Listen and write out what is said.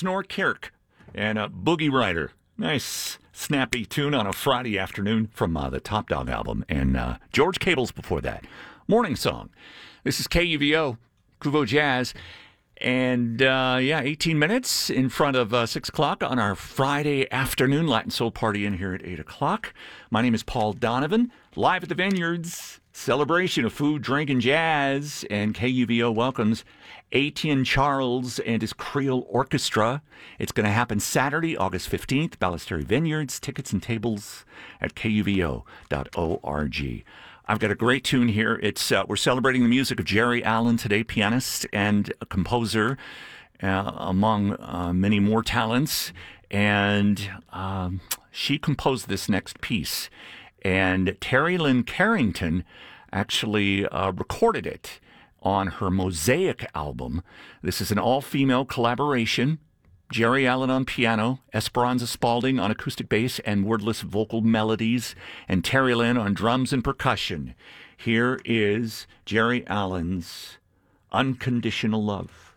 Snorkirk and a Boogie Rider. Nice, snappy tune on a Friday afternoon from the Top Dog album. And George Cable's before that. Morning Song. This is KUVO, Kuvo Jazz. And 18 minutes in front of 6 o'clock on our Friday afternoon Latin Soul Party in here at 8 o'clock. My name is Paul Donovan, live at the Vineyards. Celebration of food, drink, and jazz. And KUVO welcomes Etienne Charles and his Creole Orchestra. It's going to happen Saturday, August 15th, Ballesteri Vineyards. Tickets and tables at kuvo.org. I've got a great tune here. It's we're celebrating the music of Geri Allen today, pianist and a composer, among many more talents. And she composed this next piece. And Terry Lynn Carrington actually recorded it on her Mosaic album. This is an all-female collaboration. Geri Allen on piano, Esperanza Spalding on acoustic bass and wordless vocal melodies, and Terry Lynn on drums and percussion. Here is Geri Allen's Unconditional Love.